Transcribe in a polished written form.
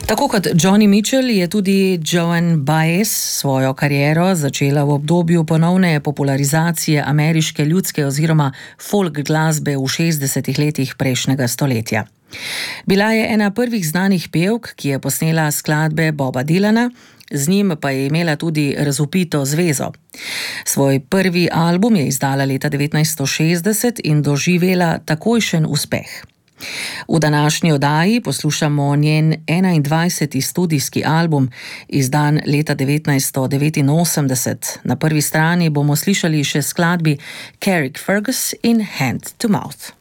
Tako kot Joni Mitchell je tudi Joan Baez svojo kariero začela v obdobju ponovne popularizacije ameriške ljudske oziroma folk glasbe v 60. letih prejšnjega stoletja. Bila je ena prvih znanih pevk, ki je posnela skladbe Boba Dylana, z njim pa je imela tudi razvpito zvezo. Svoj prvi album je izdala leta 1960 in doživela takojšen uspeh. V današnji oddaji poslušamo njen 21. studijski album, izdan leta 1989. Na prvi strani bomo slišali še skladbi Carrick Fergus in Hand to Mouth.